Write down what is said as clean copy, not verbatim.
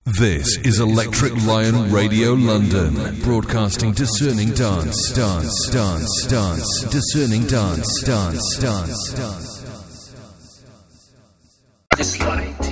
This is Electric Lion Radio London, broadcasting discerning dance, discerning dance. This light